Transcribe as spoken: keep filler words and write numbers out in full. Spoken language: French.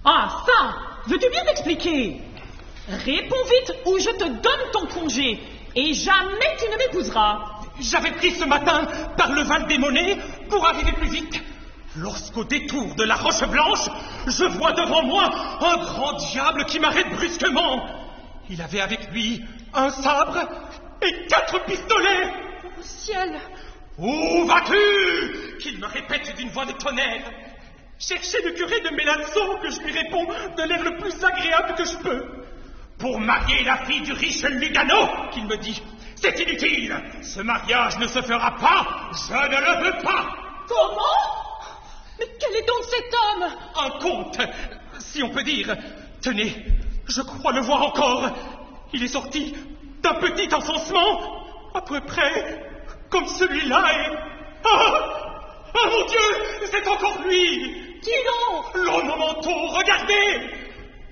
Ah, ça, veux-tu bien m'expliquer? Réponds vite ou je te donne ton congé. Et jamais tu ne m'épouseras. J'avais pris ce matin par le Val des Monnaies pour arriver plus vite. Lorsqu'au détour de la Roche Blanche, je vois devant moi un grand diable qui m'arrête brusquement. Il avait avec lui un sabre et quatre pistolets. Au ciel! Où vas-tu? Qu'il me répète d'une voix de tonnerre. Cherchez le curé de Mélançon, que je lui réponds de l'air le plus agréable que je peux. Pour marier la fille du riche Lugano, qu'il me dit. C'est inutile. Ce mariage ne se fera pas. Je ne le veux pas. Comment? Mais quel est donc cet homme? Un comte, si on peut dire. Tenez, je crois le voir encore. Il est sorti d'un petit enfoncement, à peu près comme celui-là et... Ah, ah mon Dieu, c'est encore lui. Dis donc. L'homme au manteau, regardez.